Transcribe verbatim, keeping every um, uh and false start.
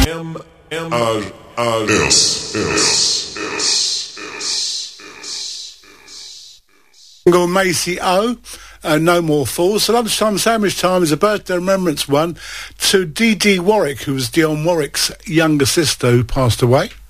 M M R R S S S S. Single Macy O. Uh, no More Fools. So lunchtime sandwich time is a birthday remembrance one to Dee Dee Warwick, who was Dionne Warwick's younger sister who passed away.